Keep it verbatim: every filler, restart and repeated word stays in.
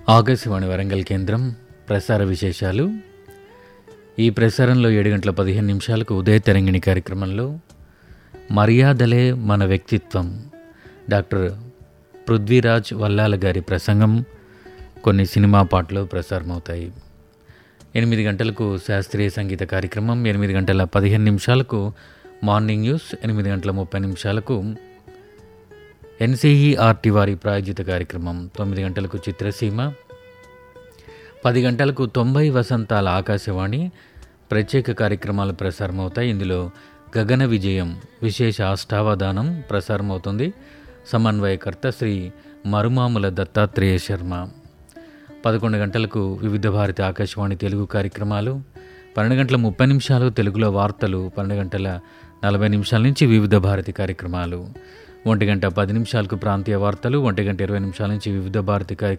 ఆకాశవాణి వరంగల్ కేంద్రం ప్రసార విశేషాలు. ఈ ప్రసారంలో ఏడు గంటల పదిహేను నిమిషాలకు ఉదయ తరంగిణి కార్యక్రమంలో మర్యాదలే మన వ్యక్తిత్వం, డాక్టర్ పృథ్వీరాజ్ వల్లాల గారి ప్రసంగం, కొన్ని సినిమా పాటలు ప్రసారమవుతాయి. ఎనిమిది గంటలకు శాస్త్రీయ సంగీత కార్యక్రమం, ఎనిమిది గంటల పదిహేను నిమిషాలకు మార్నింగ్ న్యూస్, ఎనిమిది గంటల ముప్పై నిమిషాలకు ఎన్సీఈఆర్టీ వారి ప్రాయోజిత కార్యక్రమం, తొమ్మిది గంటలకు చిత్రసీమ, పది గంటలకు తొంభై వసంతాల ఆకాశవాణి ప్రత్యేక కార్యక్రమాలు ప్రసారమవుతాయి. ఇందులో గగన విజయం విశేష అష్టావధానం ప్రసారమవుతుంది. సమన్వయకర్త శ్రీ మరుమాముల దత్తాత్రేయ శర్మ. పదకొండు గంటలకు వివిధ భారతి ఆకాశవాణి తెలుగు కార్యక్రమాలు, పన్నెండు గంటల ముప్పై నిమిషాలు తెలుగులో వార్తలు, పన్నెండు గంటల నలభై నిమిషాల నుంచి వివిధ భారతి కార్యక్రమాలు, ఒంటి గంట పది నిమిషాలకు ప్రాంతీయ వార్తలు, ఒంటి గంట ఇరవై నిమిషాల నుంచి వివిధ భారతి కార్యక్రమాలు